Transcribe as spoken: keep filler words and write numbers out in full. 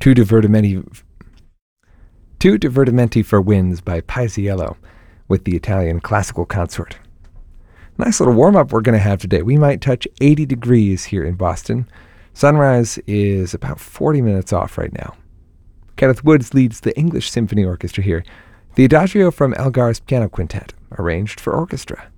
Two Divertimenti, Two Divertimenti for Winds by Paisiello with the Italian classical consort. Nice little warm-up we're going to have today. We might touch eighty degrees here in Boston. Sunrise is about forty minutes off right now. Kenneth Woods leads the English Symphony Orchestra here. The Adagio from Elgar's Piano Quintet, arranged for orchestra.